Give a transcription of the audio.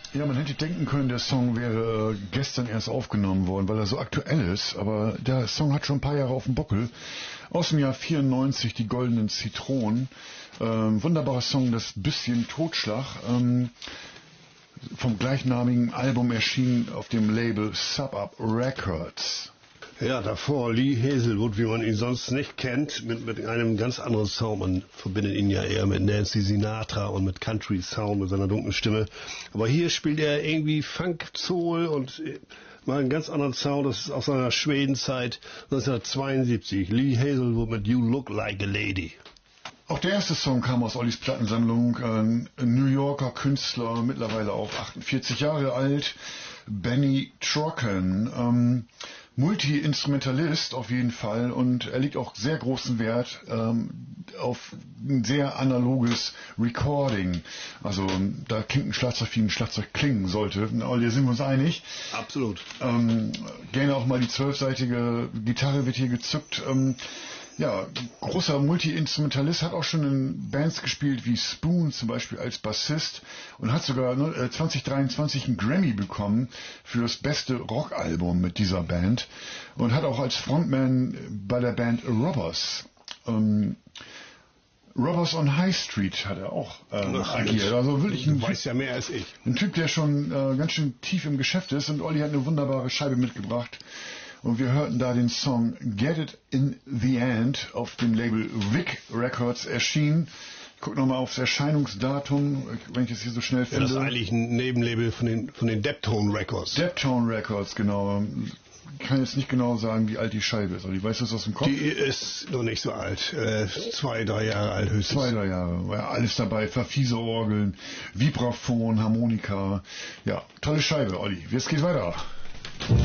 Ja, man hätte denken können, der Song wäre gestern erst aufgenommen worden, weil er so aktuell ist. Aber der Song hat schon ein paar Jahre auf dem Buckel. Aus dem Jahr 94, die Goldenen Zitronen. Wunderbarer Song, das bisschen Totschlag. Vom gleichnamigen Album erschienen auf dem Label Sub-Up Records. Ja, davor Lee Hazelwood, wie man ihn sonst nicht kennt, mit einem ganz anderen Sound. Man verbindet ihn ja eher mit Nancy Sinatra und mit Country Sound, mit seiner dunklen Stimme. Aber hier spielt er irgendwie Funk, Soul und mal einen ganz anderen Sound. Das ist aus seiner Schwedenzeit 1972. Lee Hazelwood mit You Look Like a Lady. Auch der erste Song kam aus Ollis Plattensammlung. Ein New Yorker Künstler, mittlerweile auch 48 Jahre alt, Benny Trocken. Multi-Instrumentalist auf jeden Fall, und er legt auch sehr großen Wert auf ein sehr analoges Recording. Also da klingt ein Schlagzeug, wie ein Schlagzeug klingen sollte. Olli, sind wir uns einig? Absolut. Gerne auch mal die 12-seitige Gitarre wird hier gezückt. Ja, großer Multi-Instrumentalist, hat auch schon in Bands gespielt wie Spoon zum Beispiel als Bassist und hat sogar 2023 einen Grammy bekommen für das beste Rockalbum mit dieser Band und hat auch als Frontman bei der Band Robbers Robbers on High Street hat er auch agiert. Also wirklich du weißt ja mehr als ich. Ein Typ, der schon ganz schön tief im Geschäft ist, und Olli hat eine wunderbare Scheibe mitgebracht. Und wir hörten da den Song Get It in the End auf dem Label Vic Records erschienen. Ich gucke nochmal aufs Erscheinungsdatum, wenn ich es hier so schnell finde. Ja, das ist eigentlich ein Nebenlabel von den Deptone Records. Deptone Records, genau. Ich kann jetzt nicht genau sagen, wie alt die Scheibe ist. Olli, weißt du das aus dem Kopf? Die ist noch nicht so alt. 2, 3 Jahre alt höchstens. 2, 3 Jahre. Ja, alles dabei. Verfiese Orgeln, Vibraphon, Harmonika. Ja, tolle Scheibe, Olli. Jetzt geht's weiter.